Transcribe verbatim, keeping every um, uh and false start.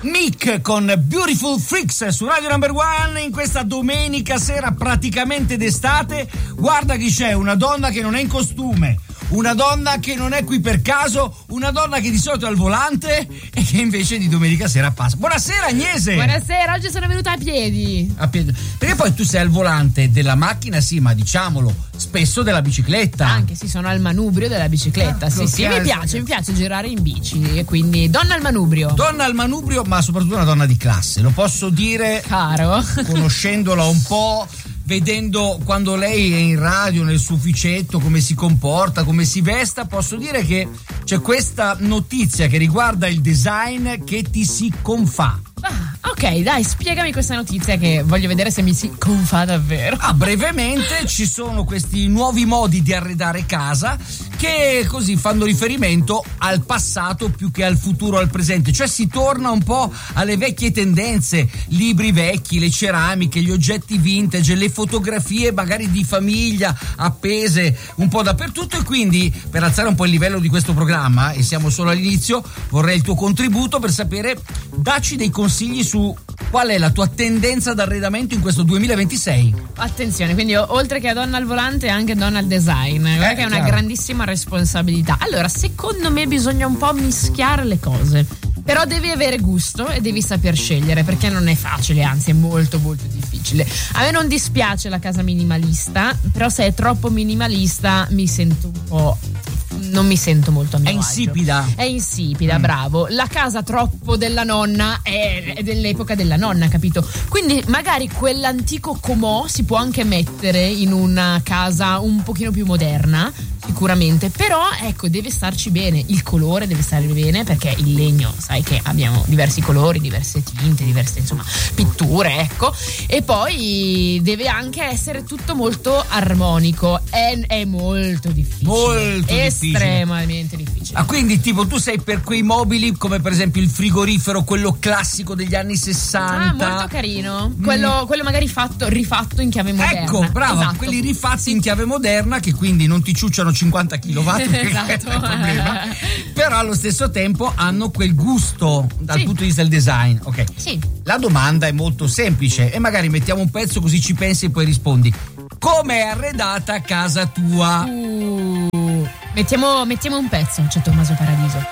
Mick con Beautiful Freaks su Radio Number One in questa domenica sera praticamente d'estate. Guarda chi c'è, una donna che non è in costume, una donna che non è qui per caso, una donna che di solito è al volante e che invece di domenica sera passa. Buonasera Agnese! Buonasera, oggi sono venuta a piedi. A piedi. Perché poi tu sei al volante della macchina, sì, ma diciamolo, spesso della bicicletta. Anche sì, sono al manubrio della bicicletta. Ecco, sì, sì, mi piace, mi piace girare in bici e quindi donna al manubrio. Donna al manubrio, ma soprattutto una donna di classe, lo posso dire, caro, conoscendola un po', vedendo quando lei è in radio, nel suo ufficetto, come si comporta, come si vesta. Posso dire che c'è questa notizia che riguarda il design che ti si confà. Ah, ok, dai, spiegami questa notizia che voglio vedere se mi si confà davvero. Ah, brevemente, ci sono questi nuovi modi di arredare casa che così fanno riferimento al passato più che al futuro, al presente. Cioè si torna un po' alle vecchie tendenze, libri vecchi, le ceramiche, gli oggetti vintage, le fotografie magari di famiglia appese un po' dappertutto. E quindi, per alzare un po' il livello di questo programma, e siamo solo all'inizio, vorrei il tuo contributo per sapere, dacci dei consigli su qual è la tua tendenza d'arredamento in questo duemilaventisei. Attenzione, quindi oltre che a donna al volante anche donna al design, eh, che è una grandissima responsabilità. Allora, secondo me bisogna un po' mischiare le cose, però devi avere gusto e devi saper scegliere, perché non è facile, anzi è molto molto difficile. A me non dispiace la casa minimalista, però se è troppo minimalista mi sento un po', non mi sento molto a mio agio. È insipida. È insipida, mm. bravo. La casa troppo della nonna è, è dell'epoca della nonna, capito? Quindi magari quell'antico comò si può anche mettere in una casa un pochino più moderna, sicuramente, però ecco, deve starci bene, il colore deve stare bene, perché il legno, sai che abbiamo diversi colori, diverse tinte, diverse insomma pitture, ecco, e poi deve anche essere tutto molto armonico. È, è molto difficile, molto estremamente difficile. difficile. Ah, quindi tipo tu sei per quei mobili come per esempio il frigorifero, quello classico degli anni sessanta. Ah, molto carino, quello, mm. quello magari fatto, rifatto in chiave moderna. Ecco, brava, esatto. Quelli rifatti sì. in chiave moderna, che quindi non ti ciucciano cinquanta chilowatt, esatto. È il problema, però allo stesso tempo hanno quel gusto dal sì. punto di vista del design. Ok. Sì. La domanda è molto semplice e magari mettiamo un pezzo così ci pensi e poi rispondi. Come è arredata casa tua? Uh, mettiamo, mettiamo un pezzo, c'è Tommaso Paradiso.